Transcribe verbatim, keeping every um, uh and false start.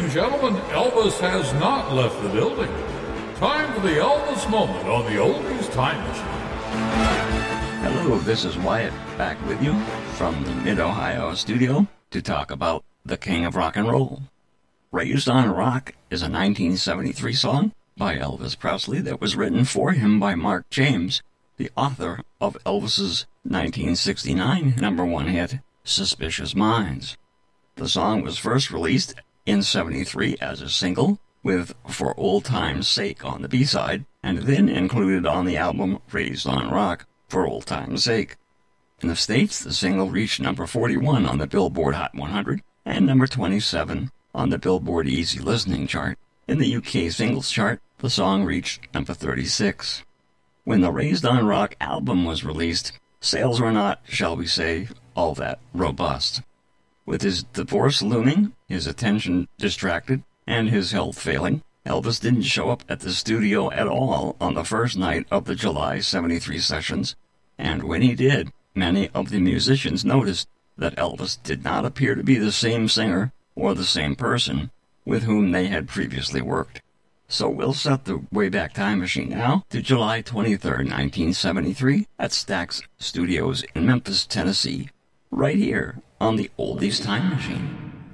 and gentlemen, Elvis has not left the building. Time for the Elvis moment on the Oldies Time Machine. Hello, this is Wyatt, back with you from the Mid-Ohio studio to talk about the King of Rock and Roll. Raised on Rock is a nineteen seventy-three song by Elvis Presley that was written for him by Mark James, the author of Elvis's nineteen sixty-nine number one hit, Suspicious Minds. The song was first released in seventy-three as a single, with For Old Time's Sake on the B-side, and then included on the album Raised on Rock, For Old Time's Sake. In the States, the single reached number forty-one on the Billboard Hot one hundred and number twenty-seven on the Billboard Easy Listening chart. In the U K singles chart, the song reached number thirty-six. When the Raised on Rock album was released, sales were not, shall we say, all that robust. With his divorce looming, his attention distracted, and his health failing, Elvis didn't show up at the studio at all on the first night of the July seventy-three sessions, and when he did, many of the musicians noticed that Elvis did not appear to be the same singer or the same person with whom they had previously worked. So we'll set the Wayback Time Machine now to July twenty-third, nineteen seventy-three at Stax Studios in Memphis, Tennessee, right here on the Oldies Time Machine.